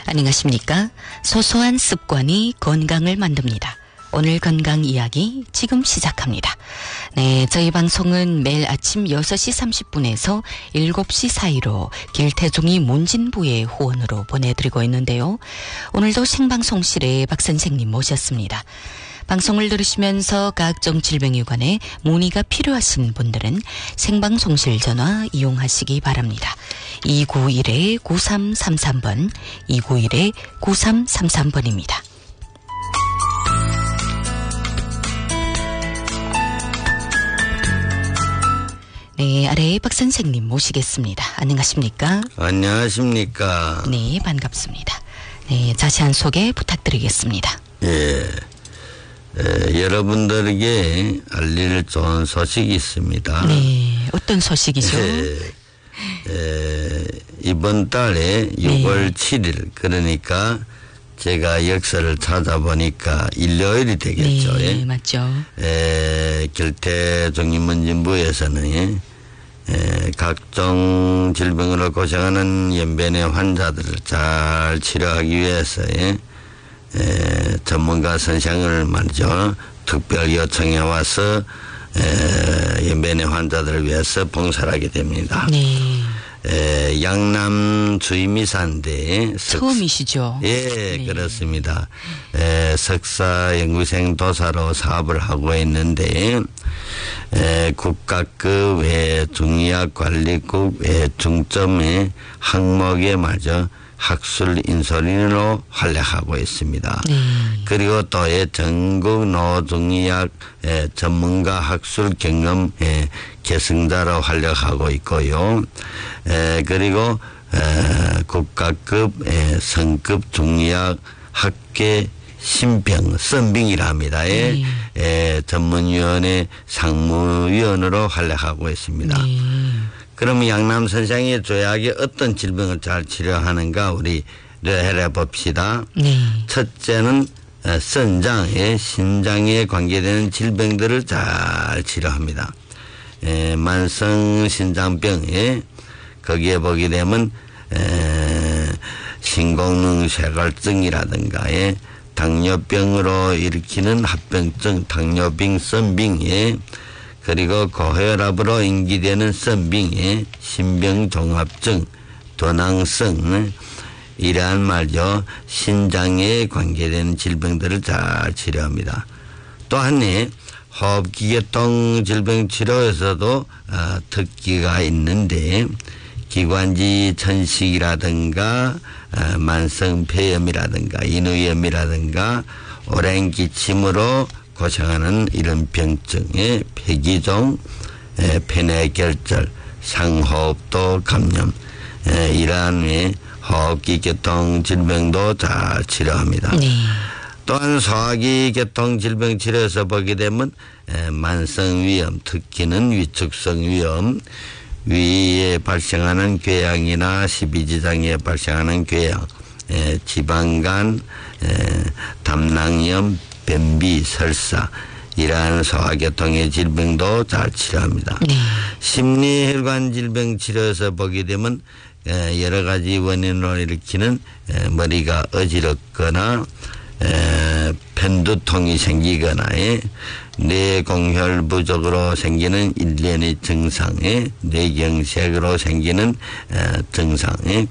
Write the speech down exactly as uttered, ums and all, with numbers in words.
안녕하십니까? 소소한 습관이 건강을 만듭니다. 오늘 건강 이야기 지금 시작합니다. 네, 저희 방송은 매일 아침 여섯 시 삼십 분에서 일곱 시 사이로 길태종이 문진부의 후원으로 보내드리고 있는데요. 오늘도 생방송실에 박 선생님 모셨습니다. 방송을 들으시면서 각종 질병에 관해 문의가 필요하신 분들은 생방송실 전화 이용하시기 바랍니다. 이구일 구삼삼삼 번, 이구일 구삼삼삼 번입니다. 네, 아래에 박 선생님 모시겠습니다. 안녕하십니까? 안녕하십니까? 네, 반갑습니다. 네, 자세한 소개 부탁드리겠습니다. 예, 에, 여러분들에게 알릴 좋은 소식이 있습니다. 네, 어떤 소식이죠? 에, 에, 이번 달에 유월 네. 칠일, 그러니까 제가 역사를 찾아보니까 일요일이 되겠죠. 네, 예? 맞죠. 에, 길태종인문진부에서는 에, 각종 질병으로 고생하는 연변의 환자들을 잘 치료하기 위해서 에, 에, 전문가 선생을 말이죠. 특별 요청해 와서 에, 연변의 환자들을 위해서 봉사를 하게 됩니다. 네. 에, 양남 주임이사인데 처음이시죠? 예, 네. 그렇습니다. 에, 석사 연구생 도사로 사업을 하고 있는데 에, 국가급 의 중의학관리국 의 중점의 항목에 맞아 학술 인솔인으로 활약하고 있습니다. 네. 그리고 또 전국 노중의학 전문가 학술 경험 계승자로 활약하고 있고요. 에, 그리고 에, 국가급 에, 성급 중의학 학계 신병, 선빙이라 합니다. 네. 에, 전문위원회 상무위원으로 활약하고 있습니다. 네. 그럼 양남 선생이 조약에 어떤 질병을 잘 치료하는가 우리 해라 봅시다. 네. 첫째는 선장의 신장에 관계되는 질병들을 잘 치료합니다. 에, 만성 신장병에 거기에 보게 되면 에, 신공능 쇠골증이라든가 당뇨병으로 일으키는 합병증, 당뇨병, 선빙에 그리고 고혈압으로 인기되는 선빙에 신병종합증, 도낭성 이러한 말이죠. 신장에 관계되는 질병들을 잘 치료합니다. 또한 호흡기계통 질병 치료에서도 어, 특기가 있는데 기관지 천식이라든가 어, 만성폐염이라든가 인후염이라든가 오랜 기침으로 고생하는 이런 병증의 폐기종, 폐뇌결절, 상호흡도 감염 이러한 호흡기 계통 질병도 잘 치료합니다. 네. 또한 소화기 계통 질병 치료에서 보게 되면 만성위염, 특히는 위축성 위염, 위에 발생하는 궤양이나 십이지장에 발생하는 궤양, 지방간, 담낭염, 변비, 설사 이러한 소화계통의 질병도 잘 치료합니다. 네. 심리혈관 질병 치료에서 보게 되면 여러 가지 원인으로 일으키는 머리가 어지럽거나 편두통이 생기거나 뇌공혈 부족으로 생기는 일련의 증상에 뇌경색으로 생기는 증상에